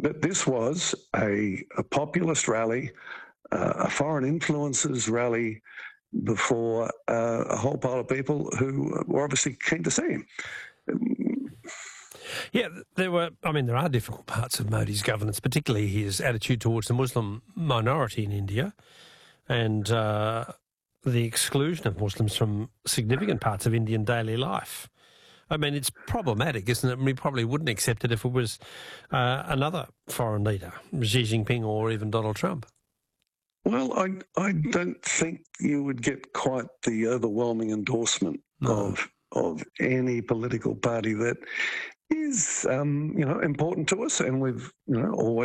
that this was a populist rally, a foreign influences rally before a whole pile of people who were obviously keen to see him. Yeah, there are difficult parts of Modi's governance, particularly his attitude towards the Muslim minority in India and the exclusion of Muslims from significant parts of Indian daily life. I mean, it's problematic, isn't it? We probably wouldn't accept it if it was another foreign leader, Xi Jinping or even Donald Trump. Well, I don't think you would get quite the overwhelming endorsement of any political party that is, important to us, and we've, always